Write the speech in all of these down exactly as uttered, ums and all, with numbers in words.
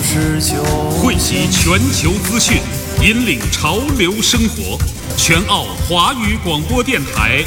十九。 汇集全球资讯，引领潮流生活。全澳华语广播电台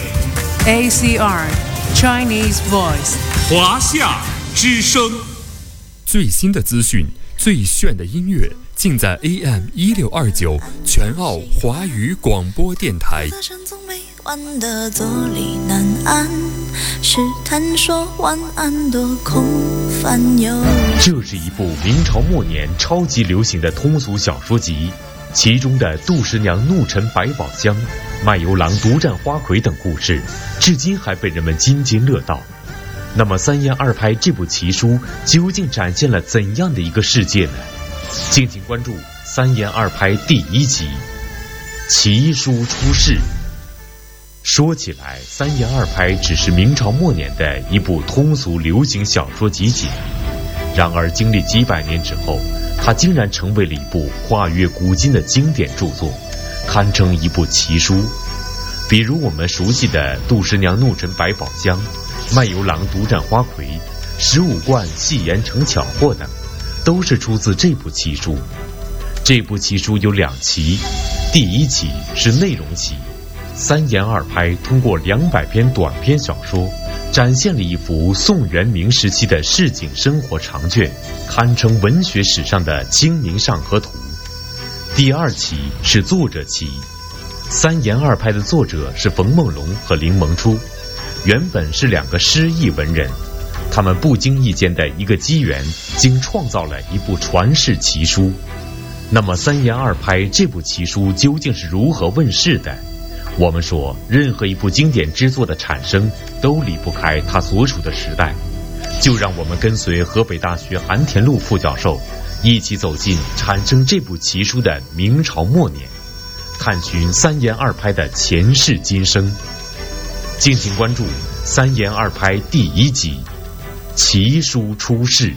A C R Chinese Voice 华夏之声。 最新的资讯，最炫的音乐，尽在 A M 一六二九全澳华语广播电台。 晚的坐立难安，试探说晚安多空泛悠。 这是一部明朝末年超级流行的通俗小说集，其中的杜十娘怒沉百宝箱、卖油郎独占花魁等故事，至今还被人们津津乐道。那么三言二拍这部奇书究竟展现了怎样的一个世界呢？敬请关注三言二拍第一集奇书出世。说起来，三言二拍只是明朝末年的一部通俗流行小说集锦，然而经历几百年之后，它竟然成为了一部跨越古今的经典著作，堪称一部奇书。比如我们熟悉的杜十娘怒沉百宝箱、卖油郎独占花魁、十五贯戏言成巧货等，都是出自这部奇书。这部奇书有两期，第一期是内容期，三言二拍通过两百篇短篇小说，展现了一幅宋元明时期的市井生活长卷，堪称文学史上的《清明上河图》。第二期是作者期，三言二拍的作者是冯梦龙和林萌初，原本是两个失意文人，他们不经意间的一个机缘，竟创造了一部传世奇书。那么三言二拍这部奇书究竟是如何问世的？我们说，任何一部经典之作的产生都离不开它所处的时代，就让我们跟随河北大学韩田禄副教授一起走进产生这部奇书的明朝末年，探寻三言二拍的前世今生。敬请关注三言二拍第一集奇书出世。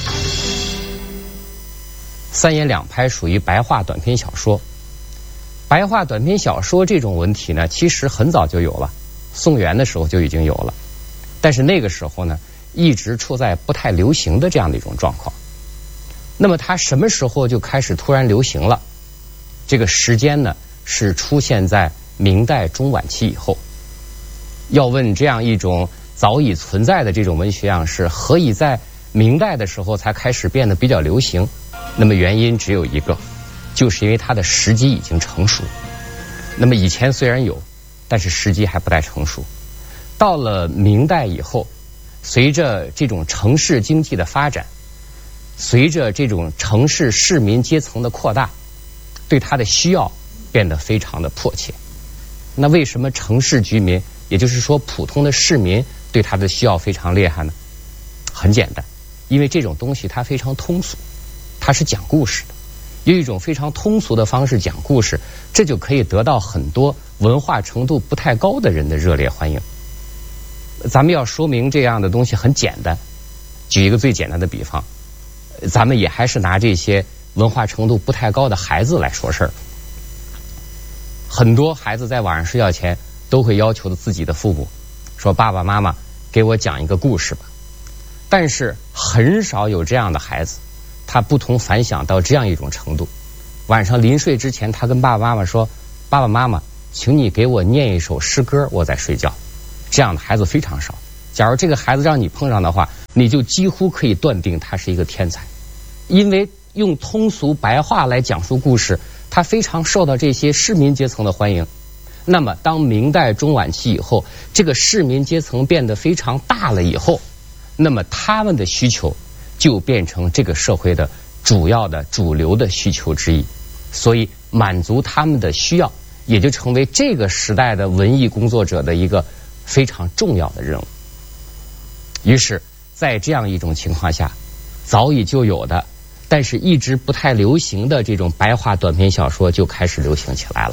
三言两拍属于白话短篇小说。白话短篇小说这种文体呢，其实很早就有了，宋元的时候就已经有了，但是那个时候呢，一直处在不太流行的这样的一种状况。那么它什么时候就开始突然流行了？这个时间呢，是出现在明代中晚期以后。要问这样一种早已存在的这种文学样式，何以在明代的时候才开始变得比较流行？那么原因只有一个，就是因为它的时机已经成熟。那么以前虽然有，但是时机还不太成熟。到了明代以后，随着这种城市经济的发展，随着这种城市市民阶层的扩大，对它的需要变得非常的迫切。那为什么城市居民，也就是说普通的市民，对它的需要非常厉害呢？很简单，因为这种东西它非常通俗，它是讲故事的，用一种非常通俗的方式讲故事，这就可以得到很多文化程度不太高的人的热烈欢迎。咱们要说明这样的东西很简单，举一个最简单的比方，咱们也还是拿这些文化程度不太高的孩子来说事儿。很多孩子在晚上睡觉前都会要求自己的父母说，爸爸妈妈给我讲一个故事吧。但是很少有这样的孩子，他不同凡响到这样一种程度，晚上临睡之前他跟爸爸妈妈说，爸爸妈妈请你给我念一首诗歌，我在睡觉。这样的孩子非常少，假如这个孩子让你碰上的话，你就几乎可以断定他是一个天才，因为用通俗白话来讲述故事，他非常受到这些市民阶层的欢迎。那么当明代中晚期以后，这个市民阶层变得非常大了以后，那么他们的需求就变成这个社会的主要的主流的需求之一，所以满足他们的需要也就成为这个时代的文艺工作者的一个非常重要的任务。于是在这样一种情况下，早已就有的但是一直不太流行的这种白话短篇小说就开始流行起来了。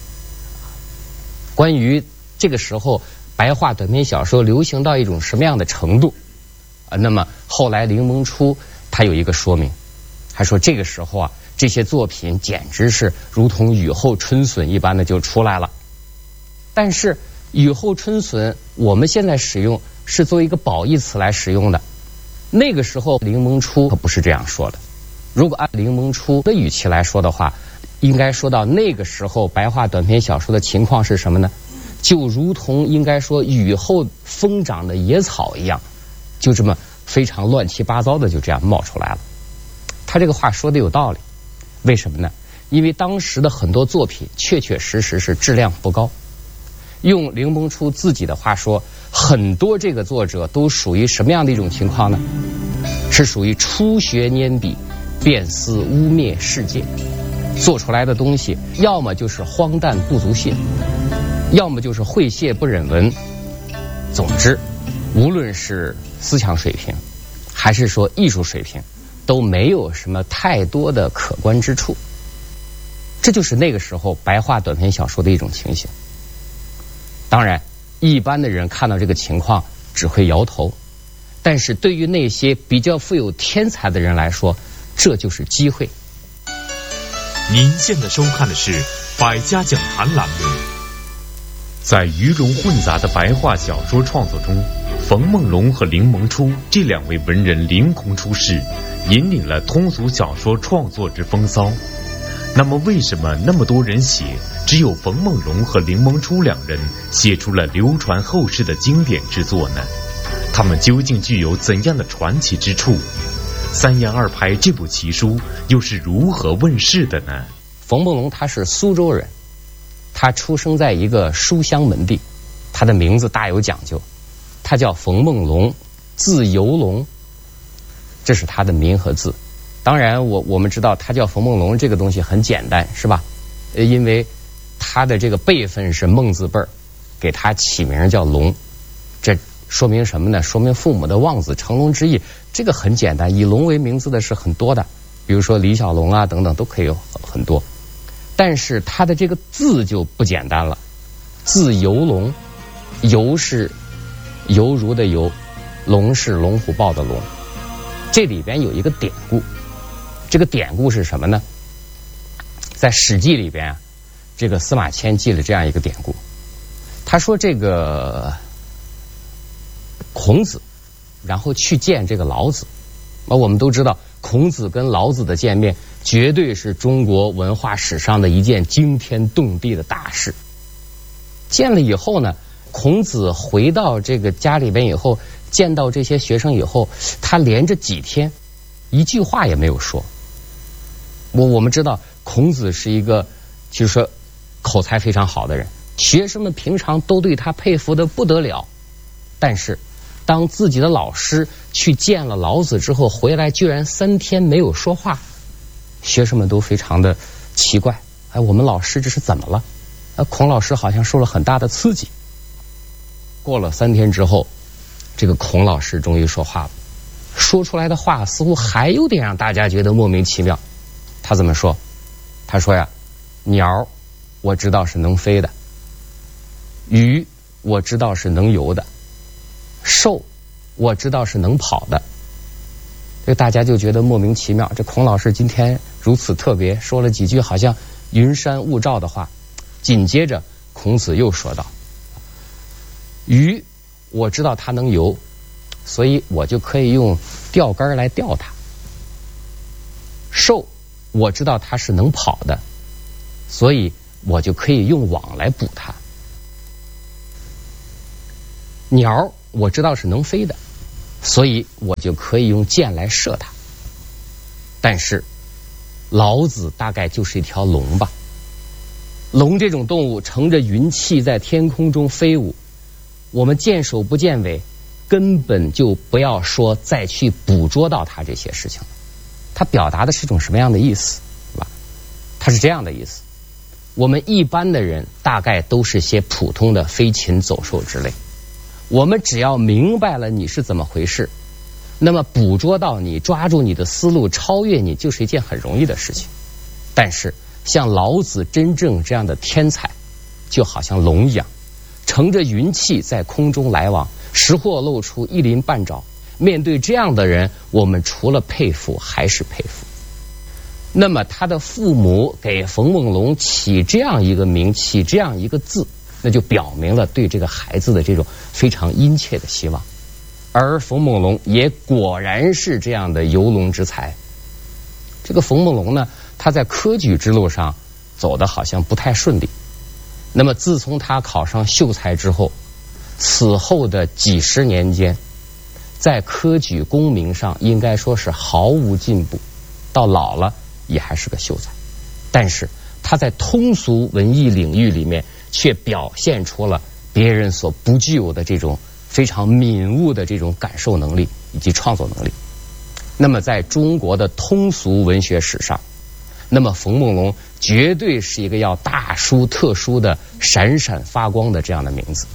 关于这个时候白话短篇小说流行到一种什么样的程度，呃，那么后来林萌初他有一个说明，他说这个时候啊，这些作品简直是如同雨后春笋一般的就出来了。但是雨后春笋我们现在使用是作为一个褒义词来使用的，那个时候林萌初可不是这样说的。 如果按林萌初的语气来说的话，应该说到那个时候白话短篇小说的情况是什么呢？就如同应该说雨后疯长的野草一样，就这么非常乱七八糟的就这样冒出来了。他这个话说的有道理，为什么呢？因为当时的很多作品确确实实是质量不高。用林萌初自己的话说，很多这个作者都属于什么样的一种情况呢？是属于初学拈笔，便思污蔑世界，做出来的东西要么就是荒诞不足信，要么就是晦亵不忍闻。总之，无论是思想水平还是说艺术水平，都没有什么太多的可观之处。这就是那个时候白话短篇小说的一种情形。当然，一般的人看到这个情况只会摇头，但是对于那些比较富有天才的人来说，这就是机会。 您现在收看的是百家讲坛栏目。在鱼龙混杂的白话小说创作中，冯梦龙和林萌初这两位文人凌空出世，引领了通俗小说创作之风骚。那么为什么那么多人写，只有冯梦龙和林萌初两人写出了流传后世的经典之作呢？他们究竟具有怎样的传奇之处？三言二拍这部奇书又是如何问世的呢？ 冯梦龙他是苏州人，他出生在一个书香门第，他的名字大有讲究，他叫冯梦龙，字游龙，这是他的名和字。当然我我们知道他叫冯梦龙这个东西很简单，是吧？因为他的这个辈分是孟字辈儿，给他起名叫龙，这说明什么呢？说明父母的望子成龙之意。这个很简单，以龙为名字的是很多的，比如说李小龙啊等等都可以有很多。但是他的这个字就不简单了，字游龙，游是犹如的游，龙是龙虎豹的龙。这里边有一个典故，这个典故是什么呢？在《史记》里边啊，这个司马迁记了这样一个典故，他说这个孔子然后去见这个老子，那我们都知道孔子跟老子的见面绝对是中国文化史上的一件惊天动地的大事。见了以后呢，孔子回到这个家里边以后，见到这些学生以后，他连着几天一句话也没有说。我我们知道孔子是一个就是说口才非常好的人，学生们平常都对他佩服的不得了，但是当自己的老师去见了老子之后回来，居然三天没有说话，学生们都非常的奇怪，哎，我们老师这是怎么了？呃，孔老师好像受了很大的刺激。过了三天之后，这个孔老师终于说话了，说出来的话似乎还有点让大家觉得莫名其妙。他怎么说？他说呀，鸟我知道是能飞的，鱼我知道是能游的，兽我知道是能跑的。这大家就觉得莫名其妙，这孔老师今天如此特别，说了几句好像云山雾罩的话。紧接着孔子又说道，鱼我知道它能游，所以我就可以用钓竿来钓它。兽我知道它是能跑的，所以我就可以用网来捕它。鸟我知道是能飞的，所以我就可以用箭来射它。但是老子大概就是一条龙吧。龙这种动物乘着云气在天空中飞舞，我们见首不见尾，根本就不要说再去捕捉到它这些事情了。它表达的是一种什么样的意思，是吧？它是这样的意思：我们一般的人大概都是些普通的飞禽走兽之类，我们只要明白了你是怎么回事，那么捕捉到你，抓住你的思路，超越你，就是一件很容易的事情。但是像老子真正这样的天才，就好像龙一样，乘着云气在空中来往，识货露出，一鳞半爪。面对这样的人，我们除了佩服还是佩服。那么他的父母给冯梦龙起这样一个名，起这样一个字，那就表明了对这个孩子的这种非常殷切的希望。而冯梦龙也果然是这样的游龙之才。 这个冯梦龙呢，他在科举之路上走得好像不太顺利。那么自从他考上秀才之后，此后的几十年间，在科举功名上应该说是毫无进步，到老了也还是个秀才。但是他在通俗文艺领域里面却表现出了别人所不具有的这种非常敏悟的这种感受能力以及创作能力。那么在中国的通俗文学史上，那么冯梦龙绝对是一个要大书特书的闪闪发光的这样的名字。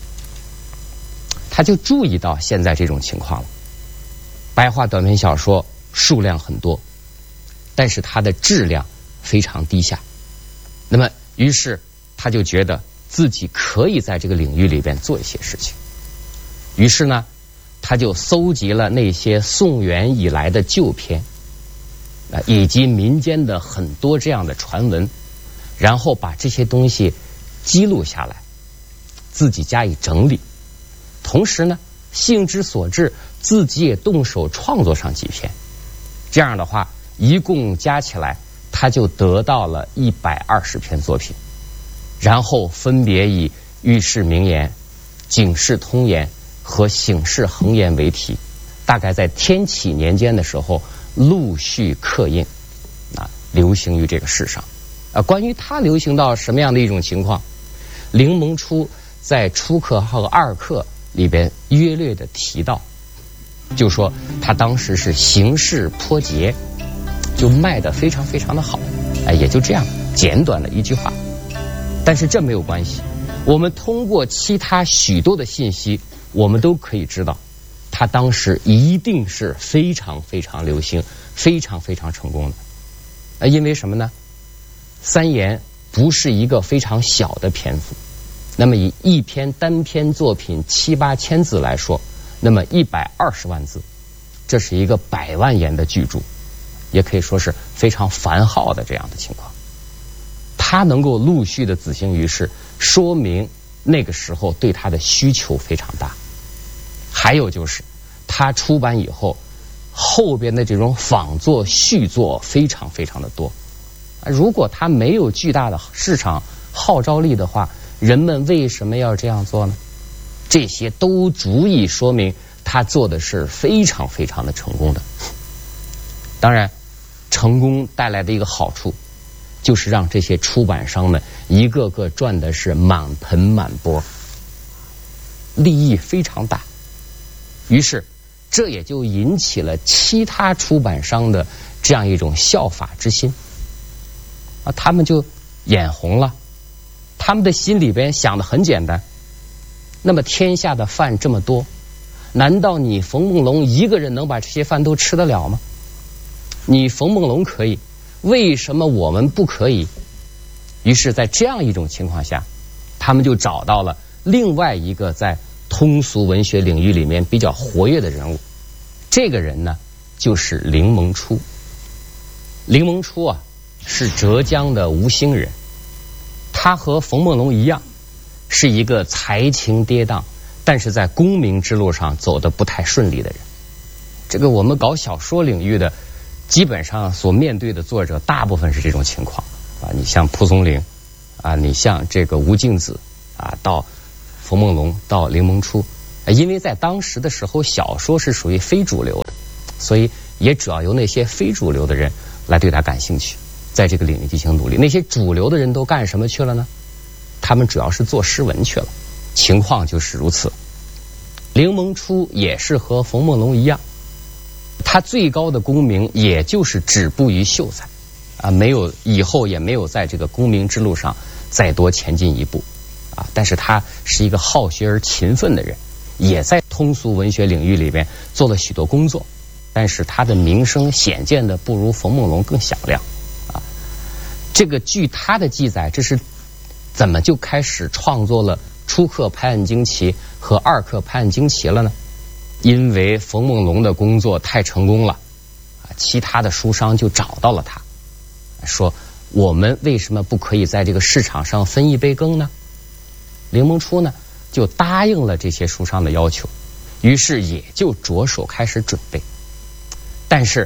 他就注意到现在这种情况了，白话短篇小说数量很多，但是它的质量非常低下。那么于是他就觉得自己可以在这个领域里边做一些事情。于是呢，他就搜集了那些宋元以来的旧篇，以及民间的很多这样的传闻，然后把这些东西记录下来，自己加以整理。同时呢，兴之所至，自己也动手创作上几篇。这样的话，一共加起来，他就得到了一百二十篇作品。然后分别以《喻世明言》《警世通言》和《醒世恒言》为题，大概在天启年间的时候陆续刻印，啊，流行于这个世上。啊，关于它流行到什么样的一种情况，凌蒙初在初刻和二刻里边约略的提到，就说他当时是形势颇捷，就卖得非常非常的好。哎，也就这样简短的一句话。但是这没有关系，我们通过其他许多的信息，我们都可以知道，他当时一定是非常非常流行，非常非常成功的。呃，因为什么呢？三言不是一个非常小的篇幅，那么以一篇单篇作品七八千字来说，那么一百二十万字，这是一个百万言的巨著，也可以说是非常繁浩的这样的情况。他能够陆续的子行于世，说明那个时候对他的需求非常大。还有就是他出版以后，后边的这种仿作续作非常非常的多。如果他没有巨大的市场号召力的话，人们为什么要这样做呢？这些都足以说明他做的是非常非常的成功的。当然，成功带来的一个好处，就是让这些出版商们一个个赚的是满盆满钵，利益非常大。于是这也就引起了其他出版商的这样一种效法之心啊，他们就眼红了。他们的心里边想的很简单，那么天下的饭这么多，难道你冯梦龙一个人能把这些饭都吃得了吗？你冯梦龙可以，为什么我们不可以？于是在这样一种情况下，他们就找到了另外一个在通俗文学领域里面比较活跃的人物。这个人呢，就是凌蒙初。凌蒙初啊，是浙江的吴兴人，他和冯梦龙一样，是一个才情跌宕，但是在功名之路上走得不太顺利的人。这个我们搞小说领域的，基本上所面对的作者大部分是这种情况啊。你像蒲松龄啊，你像这个吴敬梓啊，到冯梦龙，到凌蒙初，因为在当时的时候，小说是属于非主流的，所以也主要由那些非主流的人来对他感兴趣，在这个领域进行努力。那些主流的人都干什么去了呢？他们主要是做诗文去了。情况就是如此。凌蒙初也是和冯梦龙一样，他最高的功名也就是止步于秀才啊，没有以后也没有在这个功名之路上再多前进一步啊。但是他是一个好学而勤奋的人，也在通俗文学领域里边做了许多工作，但是他的名声显见的不如冯梦龙更响亮啊。这个据他的记载，这是怎么就开始创作了初刻拍案惊奇和二刻拍案惊奇了呢？因为冯梦龙的工作太成功了啊，其他的书商就找到了他，说我们为什么不可以在这个市场上分一杯羹呢？凌蒙初呢就答应了这些书商的要求，于是也就着手开始准备。但是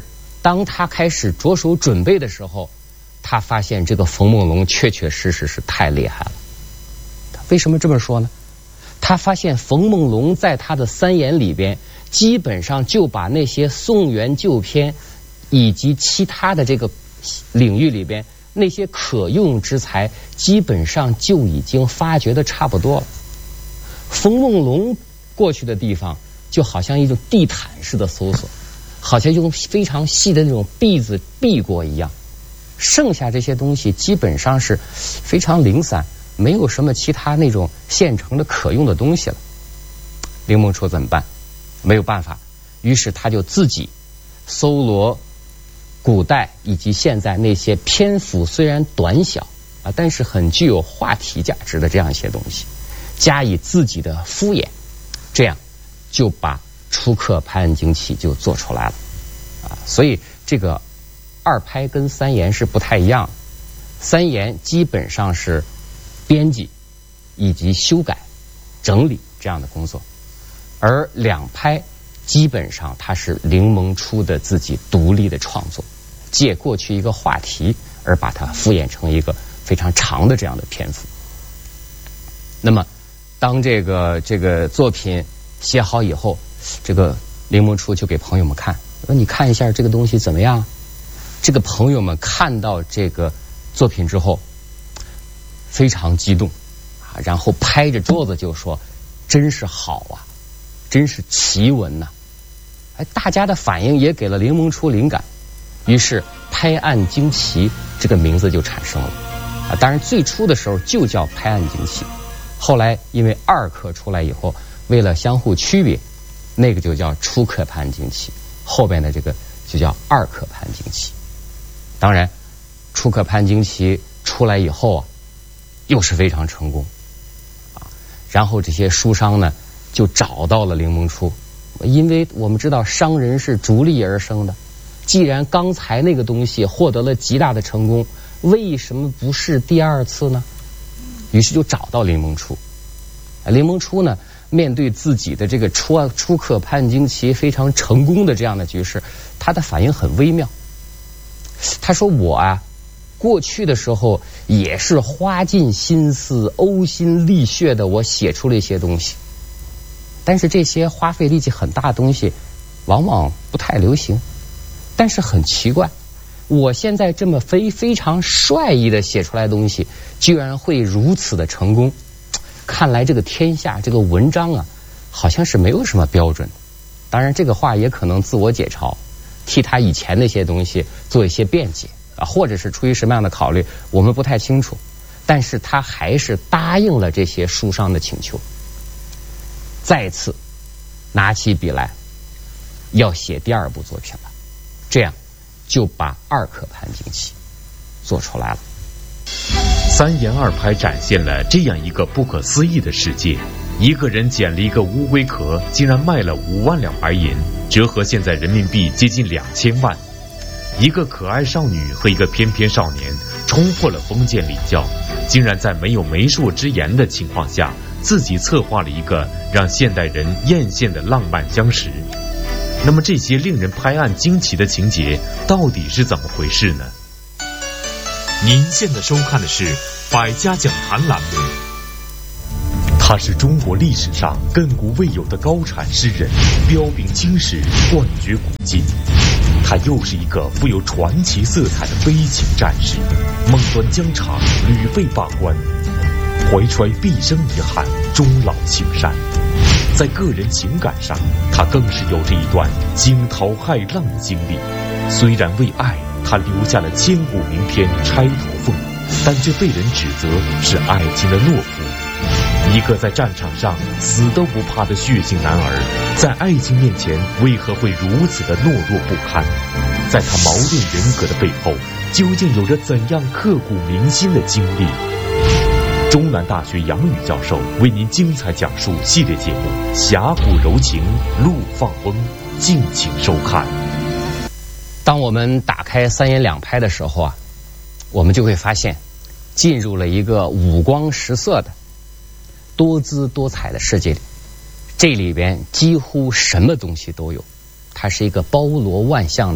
当他开始着手准备的时候，他发现这个冯梦龙确确实实是太厉害了。他为什么这么说呢？他发现冯梦龙在他的三言里边，基本上就把那些宋元旧篇以及其他的这个领域里边那些可用之才，基本上就已经发掘的差不多了。冯梦龙过去的地方，就好像一种地毯式的搜索，好像用非常细的那种篦子篦过一样。剩下这些东西基本上是非常零散，没有什么其他那种现成的可用的东西了。林梦初怎么办？没有办法，于是他就自己搜罗古代以及现在那些篇幅虽然短小啊，但是很具有话题价值的这样一些东西，加以自己的敷衍，这样就把初刻拍案惊奇就做出来了啊。所以这个二拍跟三言是不太一样，三言基本上是编辑以及修改整理这样的工作，而两拍基本上它是林萌初的自己独立的创作，借过去一个话题而把它敷衍成一个非常长的这样的篇幅。那么当这个这个作品写好以后，这个林萌初就给朋友们看，说你看一下这个东西怎么样。这个朋友们看到这个作品之后非常激动啊，然后拍着桌子就说真是好啊，真是奇文呐、啊！哎，大家的反应也给了林萌初灵感，于是拍案惊奇这个名字就产生了啊。当然最初的时候就叫拍案惊奇，后来因为二刻出来以后，为了相互区别，那个就叫初刻拍案惊奇，后边的这个就叫二刻拍案惊奇。当然初刻拍案惊奇出来以后啊，又是非常成功啊。然后这些书商呢就找到了林萌初，因为我们知道商人是逐利而生的，既然刚才那个东西获得了极大的成功，为什么不是第二次呢？于是就找到林萌初。林萌初呢面对自己的这个初初刻拍案惊奇非常成功的这样的局势，他的反应很微妙。他说我啊过去的时候也是花尽心思呕心沥血的我写出了一些东西，但是这些花费力气很大的东西往往不太流行，但是很奇怪，我现在这么非非常率意的写出来的东西居然会如此的成功，看来这个天下这个文章啊好像是没有什么标准。当然这个话也可能自我解嘲，替他以前那些东西做一些辩解啊，或者是出于什么样的考虑我们不太清楚，但是他还是答应了这些书商的请求，再次拿起笔来要写第二部作品了，这样就把二刻拍案惊奇做出来了。 三言二拍展现了这样一个不可思议的世界，一个人捡了一个乌龟壳，竟然卖了五万两白银，折合现在人民币接近两千万。一个可爱少女和一个翩翩少年冲破了封建礼教，竟然在没有媒妁之言的情况下，自己策划了一个让现代人艳羡的浪漫相识。那么这些令人拍案惊奇的情节到底是怎么回事呢？ 您现在收看的是百家讲坛栏目。 他是中国历史上亘古未有的高产诗人，彪炳青史，冠绝古今。他又是一个富有传奇色彩的悲情战士，梦断疆场，屡被罢官，怀揣毕生遗憾，终老青山。在个人情感上，他更是有着一段惊涛骇浪的经历。虽然为爱，他留下了千古名篇《钗头凤》，但却被人指责是爱情的懦夫。一个在战场上死都不怕的血性男儿，在爱情面前为何会如此的懦弱不堪？在他矛盾人格的背后，究竟有着怎样刻骨铭心的经历？中南大学杨宇教授为您精彩讲述系列节目《侠骨柔情陆放翁》，敬请收看。 当我们打开三言两拍的时候啊，我们就会发现进入了一个五光十色的多姿多彩的世界里，这里边几乎什么东西都有，它是一个包罗万象的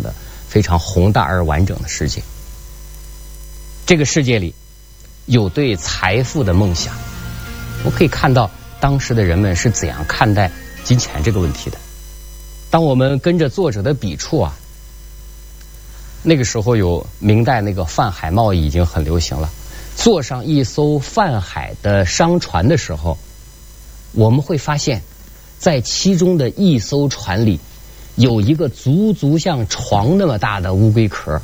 非常宏大而完整的世界。这个世界里有对财富的梦想，我可以看到当时的人们是怎样看待金钱这个问题的。当我们跟着作者的笔触啊，那个时候有明代那个泛海贸易已经很流行了，坐上一艘泛海的商船的时候，我们会发现在其中的一艘船里有一个足足像床那么大的乌龟壳。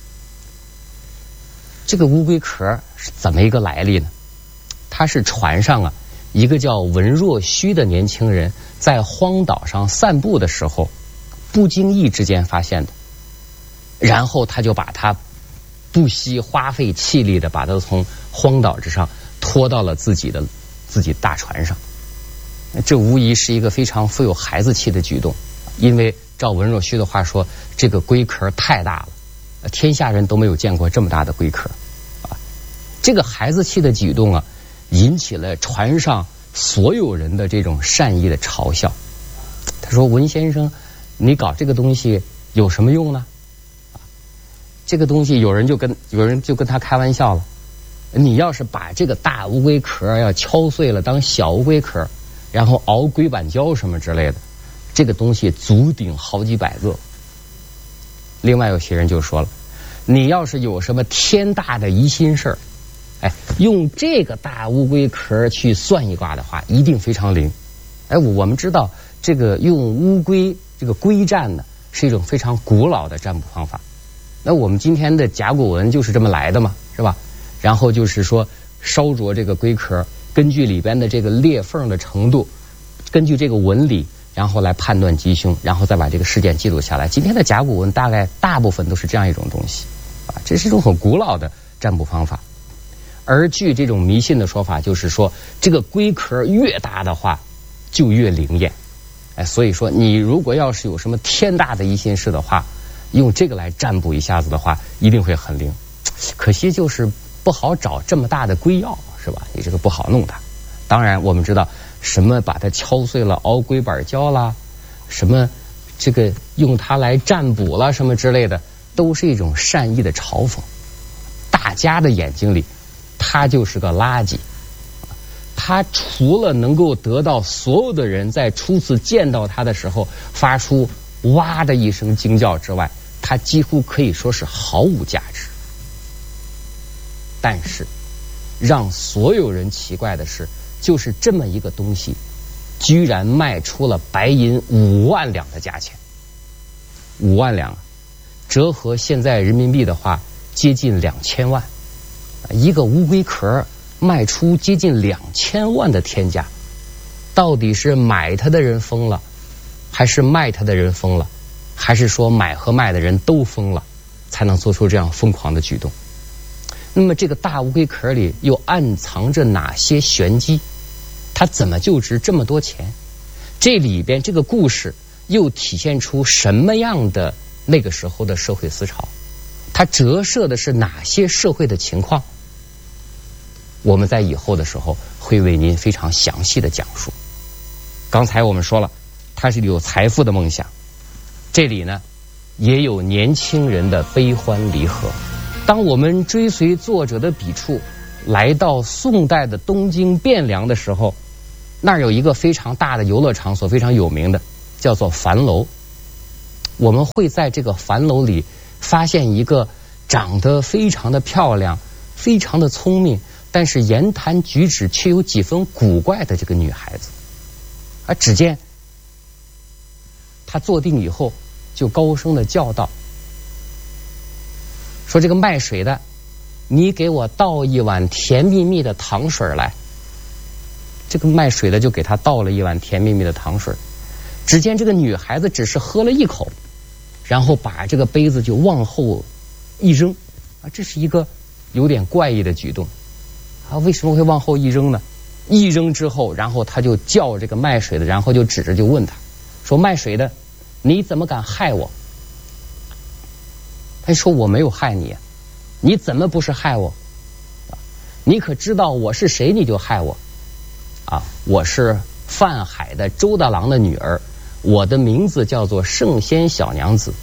这个乌龟壳是怎么一个来历呢？它是船上啊一个叫文若虚的年轻人在荒岛上散步的时候不经意之间发现的，然后他就把它不惜花费气力的把它从荒岛之上拖到了自己的自己大船上。这无疑是一个非常富有孩子气的举动，因为照文若虚的话说，这个龟壳太大了，天下人都没有见过这么大的龟壳啊！这个孩子气的举动啊，引起了船上所有人的这种善意的嘲笑。他说：“文先生，你搞这个东西有什么用呢？啊，这个东西有人就跟有人就跟他开玩笑了，你要是把这个大乌龟壳要敲碎了当小乌龟壳，然后熬龟板胶什么之类的，这个东西足顶好几百个。”另外有些人就说了，你要是有什么天大的疑心事儿，哎，用这个大乌龟壳去算一卦的话，一定非常灵。哎，我们知道这个用乌龟这个龟占呢，是一种非常古老的占卜方法。那我们今天的甲骨文就是这么来的嘛，是吧？然后就是说烧灼这个龟壳，根据里边的这个裂缝的程度，根据这个纹理，然后来判断吉凶，然后再把这个事件记录下来。今天的甲骨文大概大部分都是这样一种东西啊，这是一种很古老的占卜方法。而据这种迷信的说法，就是说这个龟壳越大的话就越灵验。哎，所以说你如果要是有什么天大的疑心事的话，用这个来占卜一下子的话，一定会很灵。可惜就是不好找这么大的龟药，是吧？你这个不好弄它。当然我们知道什么把它敲碎了熬龟板胶啦，什么这个用它来占卜啦什么之类的，都是一种善意的嘲讽。大家的眼睛里它就是个垃圾，它除了能够得到所有的人在初次见到它的时候发出哇的一声惊叫之外，它几乎可以说是毫无价值。但是让所有人奇怪的是，就是这么一个东西居然卖出了白银五万两的价钱。五万两折合现在人民币的话接近两千万，一个乌龟壳卖出接近两千万的天价，到底是买它的人疯了，还是卖它的人疯了，还是说买和卖的人都疯了，才能做出这样疯狂的举动？那么这个大乌龟壳里又暗藏着哪些玄机？它怎么就值这么多钱？这里边这个故事又体现出什么样的那个时候的社会思潮？它折射的是哪些社会的情况？我们在以后的时候会为您非常详细的讲述。刚才我们说了，它是有财富的梦想，这里呢也有年轻人的悲欢离合。当我们追随作者的笔触来到宋代的东京汴梁的时候，那儿有一个非常大的游乐场所，非常有名的叫做樊楼。我们会在这个樊楼里发现一个长得非常的漂亮，非常的聪明，但是言谈举止却有几分古怪的这个女孩子。而只见她坐定以后就高声的叫道，说这个卖水的，你给我倒一碗甜蜜蜜的糖水来。这个卖水的就给他倒了一碗甜蜜蜜的糖水。只见这个女孩子只是喝了一口，然后把这个杯子就往后一扔啊，这是一个有点怪异的举动啊。为什么会往后一扔呢？一扔之后，然后他就叫这个卖水的，然后就指着就问他说，卖水的，你怎么敢害我？他说，我没有害你，你怎么不是害我？你可知道我是谁你就害我啊？我是泛海的周大郎的女儿，我的名字叫做圣仙小娘子，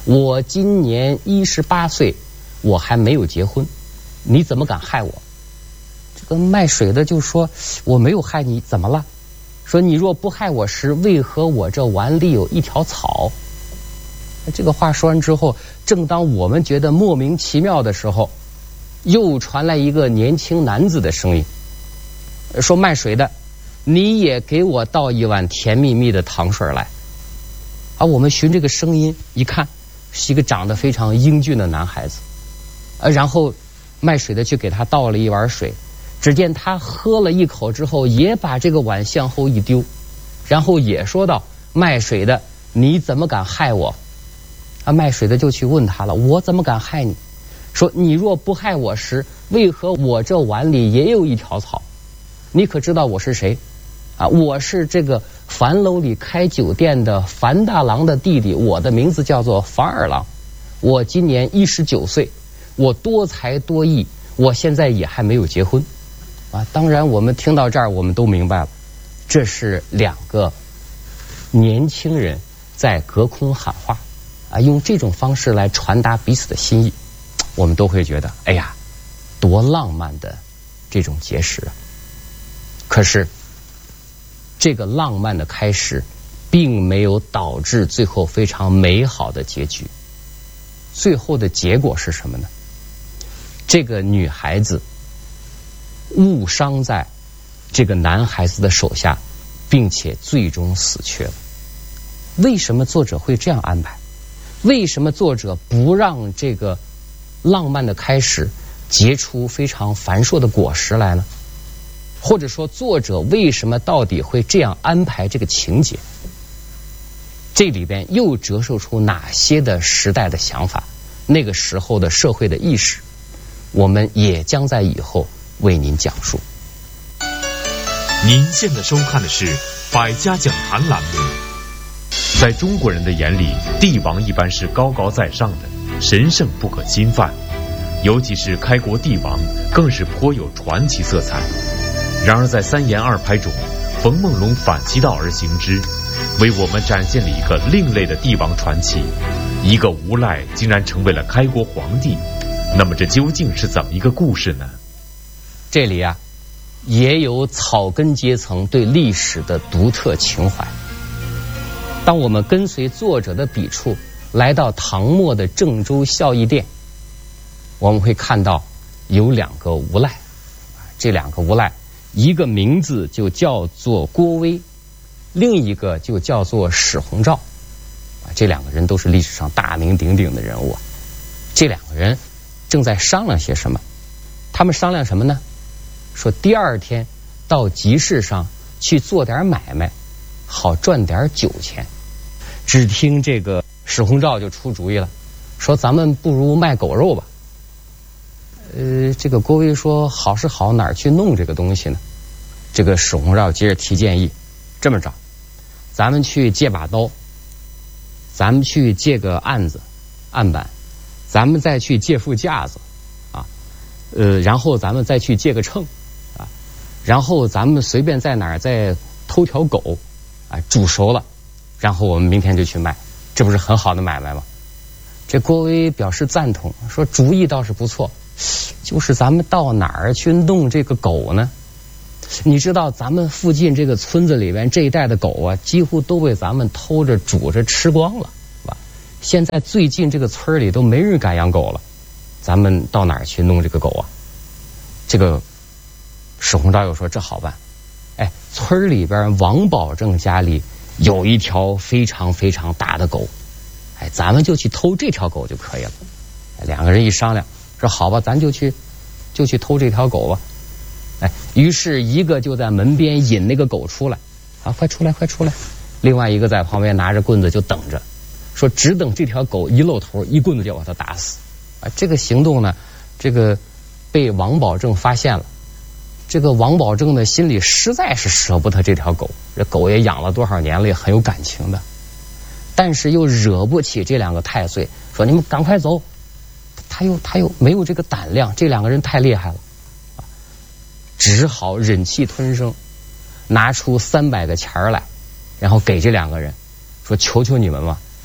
我今年一十八岁，我还没有结婚，你怎么敢害我？这个卖水的就说，我没有害你，怎么了？说你若不害我时，为何我这碗里有一条草？这个话说完之后，正当我们觉得莫名其妙的时候，又传来一个年轻男子的声音，说卖水的，你也给我倒一碗甜蜜蜜的糖水来。啊，我们循这个声音一看，是一个长得非常英俊的男孩子。呃，然后卖水的去给他倒了一碗水，只见他喝了一口之后，也把这个碗向后一丢，然后也说道：卖水的，你怎么敢害我？啊，卖水的就去问他了，我怎么敢害你？说你若不害我时，为何我这碗里也有一条草？你可知道我是谁？啊，我是这个樊楼里开酒店的樊大郎的弟弟，我的名字叫做樊二郎，我今年一十九岁，我多才多艺，我现在也还没有结婚。啊，当然我们听到这儿，我们都明白了，这是两个年轻人在隔空喊话，啊，用这种方式来传达彼此的心意，我们都会觉得，哎呀，多浪漫的这种结识啊！可是，这个浪漫的开始，并没有导致最后非常美好的结局。最后的结果是什么呢？这个女孩子误伤在这个男孩子的手下，并且最终死去了。为什么作者会这样安排？为什么作者不让这个浪漫的开始结出非常繁硕的果实来呢？或者说，作者为什么到底会这样安排这个情节？这里边又折射出哪些的时代的想法，那个时候的社会的意识，我们也将在以后为您讲述。 您现在收看的是百家讲坛栏目。在中国人的眼里，帝王一般是高高在上的，神圣不可侵犯，尤其是开国帝王更是颇有传奇色彩。然而在三言二拍中，冯梦龙反其道而行之，为我们展现了一个另类的帝王传奇。一个无赖竟然成为了开国皇帝，那么这究竟是怎么一个故事呢？ 这里啊，也有草根阶层对历史的独特情怀。当我们跟随作者的笔触来到唐末的郑州孝义殿，我们会看到有两个无赖，这两个无赖，一个名字就叫做郭威，另一个就叫做史鸿照。这两个人都是历史上大名鼎鼎的人物。这两个人正在商量些什么？他们商量什么呢？说第二天到集市上去做点买卖，好赚点酒钱。只听这个史鸿照就出主意了，说咱们不如卖狗肉吧。呃，这个郭威说好是好，哪儿去弄这个东西呢？这个史鸿照接着提建议，这么着，咱们去借把刀，咱们去借个案子案板，咱们再去借副架子啊，呃，然后咱们再去借个秤啊，然后咱们随便在哪儿再偷条狗啊，煮熟了，然后我们明天就去卖，这不是很好的买卖吗？这郭威表示赞同，说主意倒是不错，就是咱们到哪儿去弄这个狗呢？你知道咱们附近这个村子里边这一带的狗啊，几乎都被咱们偷着煮着吃光了，是吧？现在最近这个村里都没人敢养狗了，咱们到哪儿去弄这个狗啊？这个史鸿照又说这好办，哎，村里边王保正家里有一条非常非常大的狗，哎，咱们就去偷这条狗就可以了。哎，两个人一商量，说好吧，咱就去就去偷这条狗吧。哎，于是一个就在门边引那个狗出来，啊，快出来，快出来！另外一个在旁边拿着棍子就等着，说只等这条狗一露头，一棍子就把它打死。啊，这个行动呢，这个被王保正发现了。这个王保正呢，心里实在是舍不得这条狗，这狗也养了多少年了，也很有感情的，但是又惹不起这两个太岁，说你们赶快走。他又他又没有这个胆量，这两个人太厉害了。只好忍气吞声，拿出三百个钱儿来，然后给这两个人说：“求求你们吧，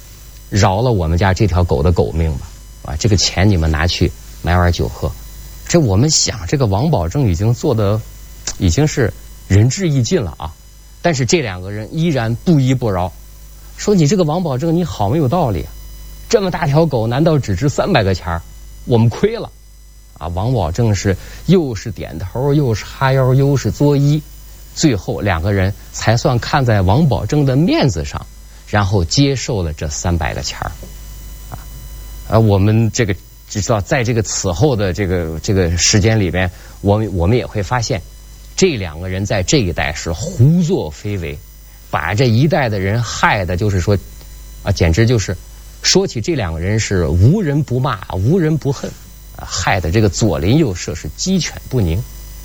饶了我们家这条狗的狗命吧，啊，这个钱你们拿去买碗酒喝。这我们想，这个王保正已经做的已经是仁至义尽了啊，但是这两个人依然不依不饶，说你这个王保正你好没有道理啊，这么大条狗难道只值三百个钱儿？我们亏了啊！王保正是又是点头又是哈腰又是作揖，最后两个人才算看在王保正的面子上，然后接受了这三百个钱儿啊！而我们这个知道，在这个此后的这个这个时间里边，我们我们也会发现，这两个人在这一代是胡作非为，把这一代的人害的，就是说啊，简直就是说起这两个人是无人不骂，无人不恨啊，害得这个左邻右舍是鸡犬不宁。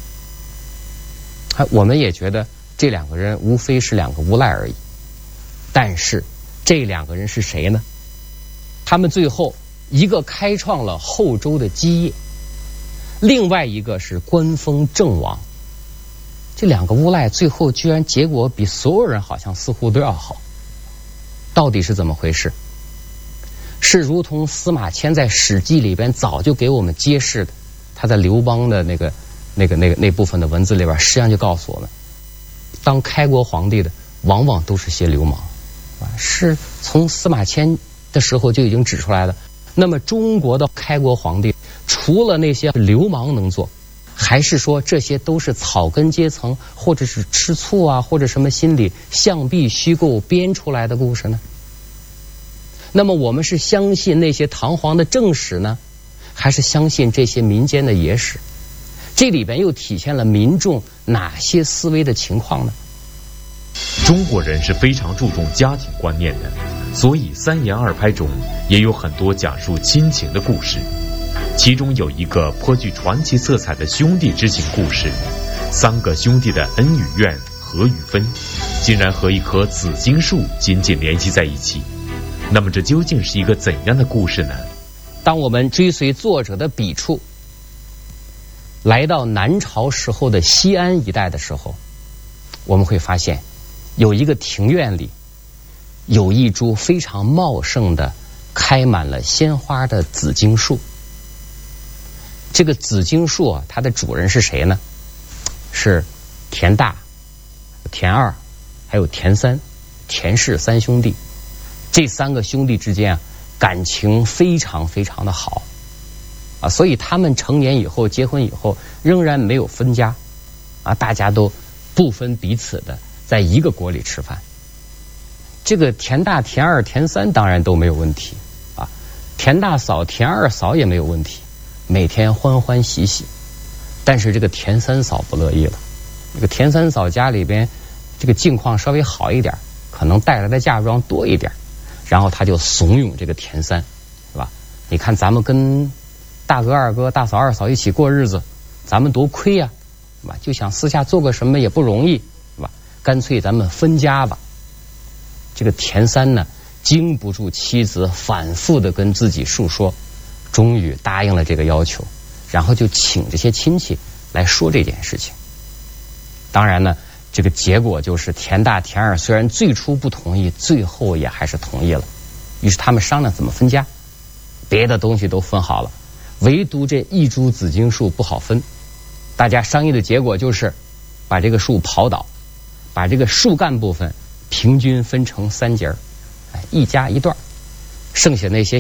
啊，我们也觉得这两个人无非是两个无赖而已，但是这两个人是谁呢？他们最后一个开创了后周的基业，另外一个是官封郑王。这两个无赖最后居然结果比所有人好像似乎都要好，到底是怎么回事？是如同司马迁在《史记》里边早就给我们揭示的，他在刘邦的那个、那个、那个那部分的文字里边，实际上就告诉我们，当开国皇帝的往往都是些流氓，啊，是从司马迁的时候就已经指出来的。那么中国的开国皇帝，除了那些流氓能做，还是说这些都是草根阶层，或者是吃醋啊，或者什么心理象壁虚构编出来的故事呢？那么我们是相信那些堂皇的正史呢，还是相信这些民间的野史？这里边又体现了民众哪些思维的情况呢？ 中国人是非常注重家庭观念的，所以三言二拍中也有很多讲述亲情的故事。其中有一个颇具传奇色彩的兄弟之情故事，三个兄弟的恩与怨、合与分，竟然和一棵紫荆树紧紧联系在一起。那么这究竟是一个怎样的故事呢？ 当我们追随作者的笔触，来到南朝时候的西安一带的时候，我们会发现有一个庭院里有一株非常茂盛的开满了鲜花的紫荆树。这个紫荆树啊，它的主人是谁呢？是田大、田二还有田三，田氏三兄弟。这三个兄弟之间啊，感情非常非常的好啊，所以他们成年以后结婚以后仍然没有分家啊，大家都不分彼此的在一个锅里吃饭。这个田大、田二、田三当然都没有问题啊，田大嫂、田二嫂也没有问题，每天欢欢喜喜。但是这个田三嫂不乐意了，这个田三嫂家里边这个境况稍微好一点，可能带来的嫁妆多一点，然后他就怂恿这个田三，是吧？你看咱们跟大哥、二哥、大嫂、二嫂一起过日子，咱们多亏呀，是吧？就想私下做个什么也不容易，是吧？干脆咱们分家吧。这个田三呢，经不住妻子反复的跟自己述说，终于答应了这个要求，然后就请这些亲戚来说这件事情。当然呢，这个结果就是田大、田二虽然最初不同意，最后也还是同意了。于是他们商量怎么分家，别的东西都分好了，唯独这一株紫荆树不好分。大家商议的结果就是把这个树刨倒，把这个树干部分平均分成三节儿，一家一段，剩下那些